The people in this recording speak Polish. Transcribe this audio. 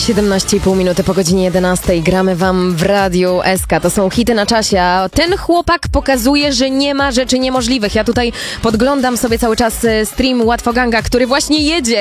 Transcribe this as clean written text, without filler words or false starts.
17,5 minuty po godzinie 11 gramy wam w Radiu SK. To są hity na czasie, a ten chłopak pokazuje, że nie ma rzeczy niemożliwych. Ja tutaj podglądam sobie cały czas stream Łatwoganga, który właśnie jedzie